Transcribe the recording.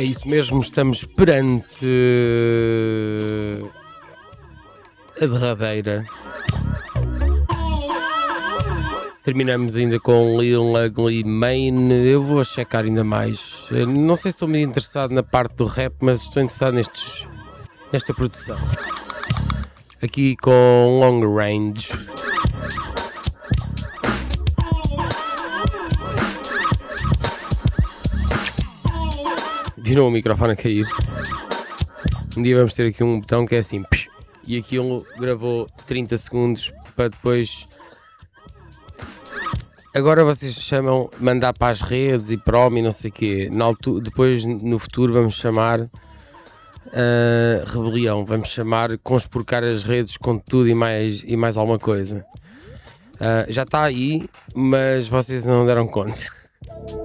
É isso mesmo, estamos perante a derradeira. Terminamos ainda com Lil Ugly Mane. Eu vou checar ainda mais. Não sei se estou muito interessado na parte do rap, mas estou interessado nesta produção. Aqui com Long Range. Viram o microfone a cair? Um dia vamos ter aqui um botão que é assim, e aquilo gravou 30 segundos para depois. Agora vocês chamam mandar para as redes e prom e não sei o quê. Depois no futuro vamos chamar rebelião, vamos chamar conspurcar as redes com tudo e mais alguma coisa. Já está aí, mas vocês não deram conta.